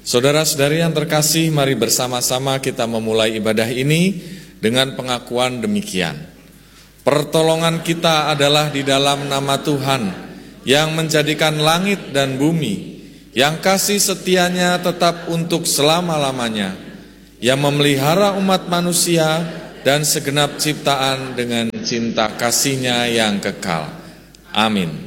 Saudara-saudari yang terkasih, mari bersama-sama kita memulai ibadah ini dengan pengakuan demikian. Pertolongan kita adalah di dalam nama Tuhan yang menjadikan langit dan bumi, yang kasih setianya tetap untuk selama-lamanya, yang memelihara umat manusia dan segenap ciptaan dengan cinta kasih-Nya yang kekal. Amin.